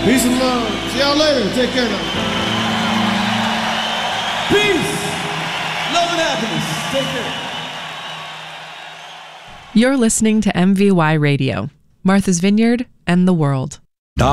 Peace and love. See y'all later. Take care now. Peace. Love and happiness. Take care. You're listening to MVY Radio, Martha's Vineyard and the world.